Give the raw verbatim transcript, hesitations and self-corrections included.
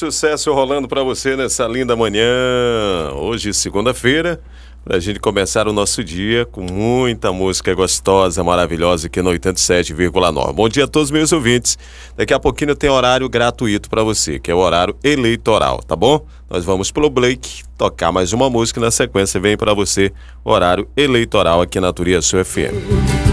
sucesso rolando para você nessa linda manhã. Hoje, segunda-feira, pra gente começar o nosso dia com muita música gostosa, maravilhosa aqui no oitenta e sete vírgula nove. Bom dia a todos meus ouvintes. Daqui a pouquinho tem horário gratuito para você, que é o horário eleitoral, tá bom? Nós vamos pro Blake tocar mais uma música e na sequência vem para você o horário eleitoral aqui na Turiaçu F M.